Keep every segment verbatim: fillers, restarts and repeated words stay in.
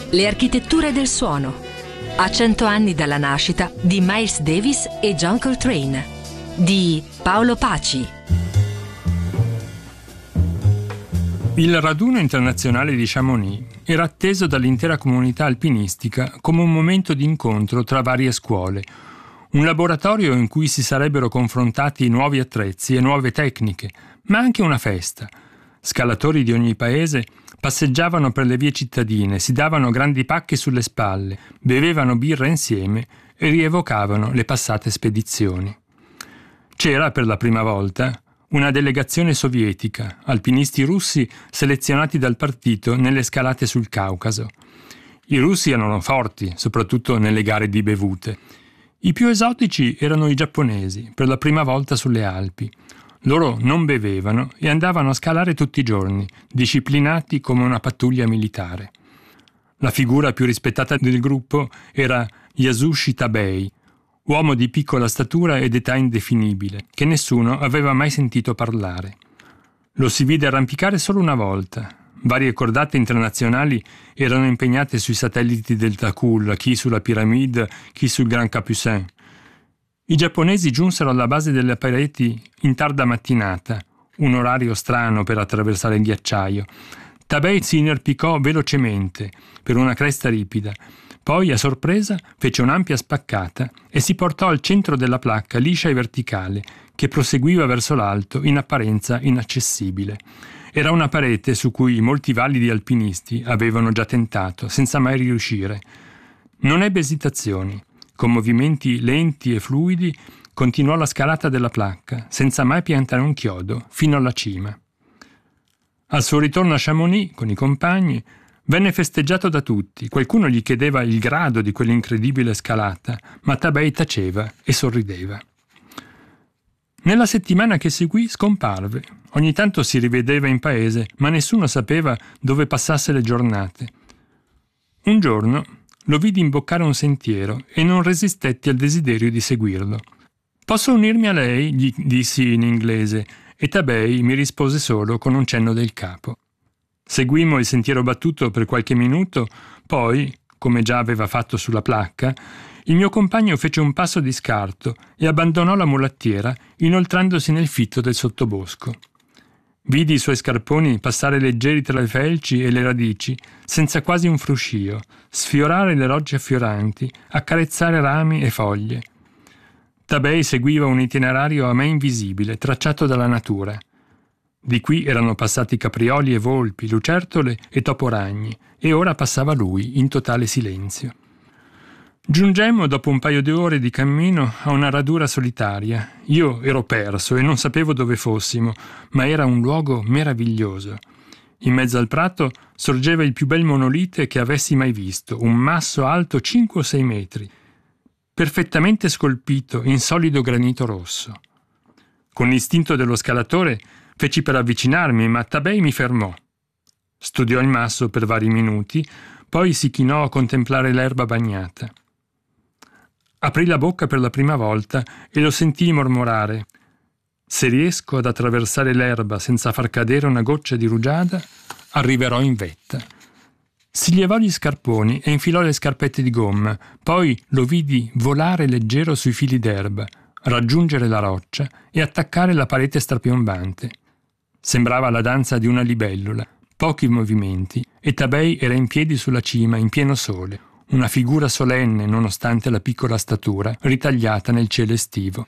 Le architetture del suono. A cento anni dalla nascita di Miles Davis e John Coltrane. Di Paolo Paci. Il raduno internazionale di Chamonix era atteso dall'intera comunità alpinistica come un momento di incontro tra varie scuole, un laboratorio in cui si sarebbero confrontati nuovi attrezzi e nuove tecniche, ma anche una festa. Scalatori di ogni paese passeggiavano per le vie cittadine, si davano grandi pacche sulle spalle, bevevano birra insieme e rievocavano le passate spedizioni. C'era per la prima volta una delegazione sovietica, alpinisti russi selezionati dal partito nelle scalate sul Caucaso. I russi erano forti, soprattutto nelle gare di bevute. I più esotici erano i giapponesi, per la prima volta sulle Alpi. Loro non bevevano e andavano a scalare tutti i giorni, disciplinati come una pattuglia militare. La figura più rispettata del gruppo era Yasushi Tabei, uomo di piccola statura ed età indefinibile, che nessuno aveva mai sentito parlare. Lo si vide arrampicare solo una volta. Varie cordate internazionali erano impegnate sui satelliti del Takul, chi sulla Pyramide, chi sul Grand Capucin. I giapponesi giunsero alla base delle pareti in tarda mattinata, un orario strano per attraversare il ghiacciaio. Tabei si inerpicò velocemente per una cresta ripida, poi a sorpresa fece un'ampia spaccata e si portò al centro della placca liscia e verticale, che proseguiva verso l'alto, in apparenza inaccessibile. Era una parete su cui molti validi alpinisti avevano già tentato, senza mai riuscire. Non ebbe esitazioni. Con movimenti lenti e fluidi continuò la scalata della placca, senza mai piantare un chiodo, fino alla cima. Al suo ritorno a Chamonix, con i compagni, venne festeggiato da tutti. Qualcuno gli chiedeva il grado di quell'incredibile scalata, ma Tabei taceva e sorrideva. Nella settimana che seguì scomparve. Ogni tanto si rivedeva in paese, ma nessuno sapeva dove passasse le giornate. Un giorno lo vidi imboccare un sentiero e non resistetti al desiderio di seguirlo. «Posso unirmi a lei?» gli dissi in inglese, e Tabei mi rispose solo con un cenno del capo. Seguimmo il sentiero battuto per qualche minuto, poi, come già aveva fatto sulla placca, il mio compagno fece un passo di scarto e abbandonò la mulattiera, inoltrandosi nel fitto del sottobosco. Vidi i suoi scarponi passare leggeri tra le felci e le radici, senza quasi un fruscio, sfiorare le rocce affioranti, accarezzare rami e foglie. Tabei seguiva un itinerario a me invisibile, tracciato dalla natura. Di qui erano passati caprioli e volpi, lucertole e toporagni, e ora passava lui, in totale silenzio. Giungemmo, dopo un paio di ore di cammino, a una radura solitaria. Io ero perso e non sapevo dove fossimo, ma era un luogo meraviglioso. In mezzo al prato sorgeva il più bel monolite che avessi mai visto, un masso alto cinque o sei metri, perfettamente scolpito in solido granito rosso. Con l'istinto dello scalatore feci per avvicinarmi, ma Tabei mi fermò. Studiò il masso per vari minuti, poi si chinò a contemplare l'erba bagnata. Aprì la bocca per la prima volta e lo sentii mormorare: «Se riesco ad attraversare l'erba senza far cadere una goccia di rugiada, arriverò in vetta». Si lievò gli scarponi e infilò le scarpette di gomma, poi lo vidi volare leggero sui fili d'erba, raggiungere la roccia e attaccare la parete strapiombante. Sembrava la danza di una libellula, pochi movimenti, e Tabei era in piedi sulla cima in pieno sole, una figura solenne nonostante la piccola statura, ritagliata nel cielo estivo.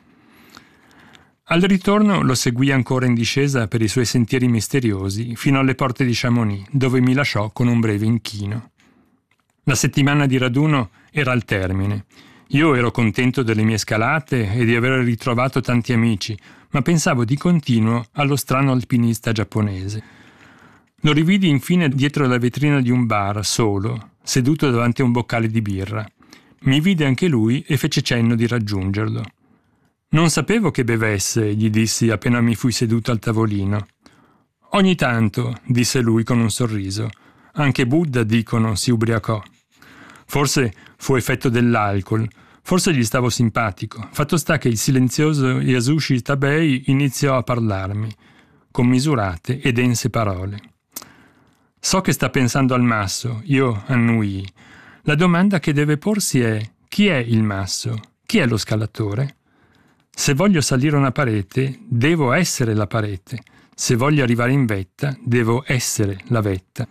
Al ritorno lo seguì ancora in discesa per i suoi sentieri misteriosi fino alle porte di Chamonix, dove mi lasciò con un breve inchino. La settimana di raduno era al termine. Io ero contento delle mie scalate e di aver ritrovato tanti amici, ma pensavo di continuo allo strano alpinista giapponese. Lo rividi infine dietro la vetrina di un bar, solo, seduto davanti a un boccale di birra. Mi vide anche lui e fece cenno di raggiungerlo. «Non sapevo che bevesse», gli dissi appena mi fui seduto al tavolino. «Ogni tanto», disse lui con un sorriso. «Anche Buddha, dicono, si ubriacò». Forse fu effetto dell'alcol, forse gli stavo simpatico. Fatto sta che il silenzioso Yasushi Tabei iniziò a parlarmi, con misurate e dense parole. So che sta pensando al masso, io annuii. La domanda che deve porsi è: chi è il masso? Chi è lo scalatore? Se voglio salire una parete, devo essere la parete. Se voglio arrivare in vetta, devo essere la vetta.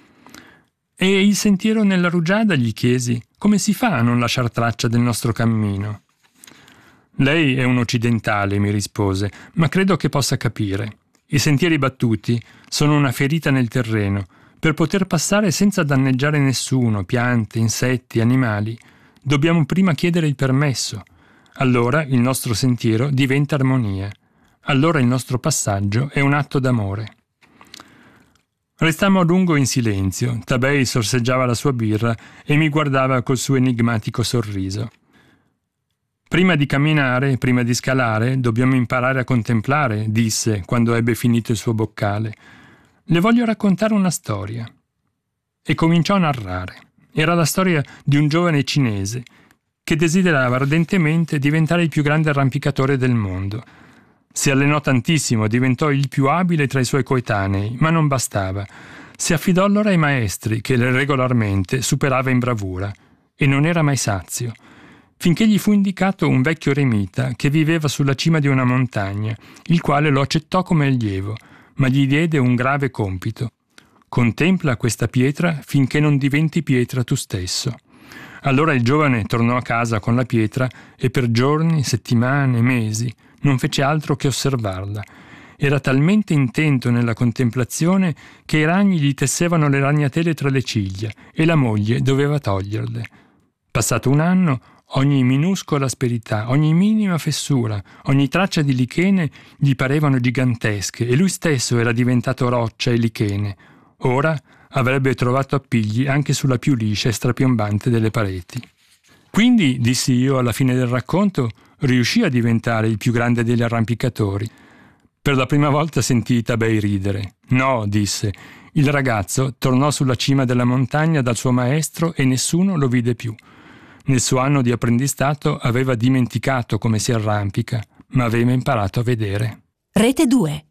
E il sentiero nella rugiada, gli chiesi, come si fa a non lasciar traccia del nostro cammino? Lei è un occidentale, mi rispose, ma credo che possa capire. I sentieri battuti sono una ferita nel terreno. Per poter passare senza danneggiare nessuno, piante, insetti, animali, dobbiamo prima chiedere il permesso. Allora il nostro sentiero diventa armonia. Allora il nostro passaggio è un atto d'amore. Restammo a lungo in silenzio. Tabei sorseggiava la sua birra e mi guardava col suo enigmatico sorriso. Prima di camminare, prima di scalare, dobbiamo imparare a contemplare, disse quando ebbe finito il suo boccale. Le voglio raccontare una storia. E cominciò a narrare. Era la storia di un giovane cinese che desiderava ardentemente diventare il più grande arrampicatore del mondo. Si allenò tantissimo, diventò il più abile tra i suoi coetanei, ma non bastava. Si affidò allora ai maestri, che regolarmente superava in bravura, e non era mai sazio, finché gli fu indicato un vecchio eremita che viveva sulla cima di una montagna, il quale lo accettò come allievo, ma gli diede un grave compito. Contempla questa pietra finché non diventi pietra tu stesso. Allora il giovane tornò a casa con la pietra e per giorni, settimane, mesi non fece altro che osservarla. Era talmente intento nella contemplazione che i ragni gli tessevano le ragnatele tra le ciglia e la moglie doveva toglierle. Passato un anno, ogni minuscola asperità, ogni minima fessura, ogni traccia di lichene gli parevano gigantesche e lui stesso era diventato roccia e lichene. Ora avrebbe trovato appigli anche sulla più liscia e strapiombante delle pareti. Quindi, dissi io alla fine del racconto, riuscì a diventare il più grande degli arrampicatori. Per la prima volta sentii Tabei ridere. No, disse, il ragazzo tornò sulla cima della montagna dal suo maestro e nessuno lo vide più. Nel suo anno di apprendistato aveva dimenticato come si arrampica, ma aveva imparato a vedere. Rete due.